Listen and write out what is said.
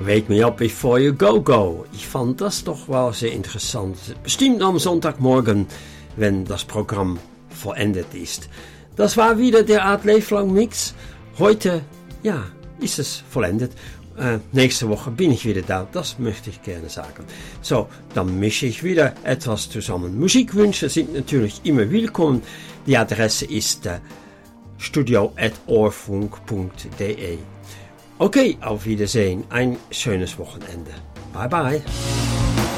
Wake Me Up Before You Go Go. Ich fand das doch wel sehr interessant. Bestimmt am Sonntagmorgen, wenn das Programm vollendet ist. Das war wieder der Art Leeflang Mix. Heute, ja, ist es vollendet. Nächste Woche bin ich wieder da, das möchte ich gerne sagen. So, dann mische ich wieder etwas zusammen. Musikwünsche sind natürlich immer willkommen. Die Adresse ist studio@ohrfunk.de. Okay, auf Wiedersehen. Ein schönes Wochenende. Bye bye.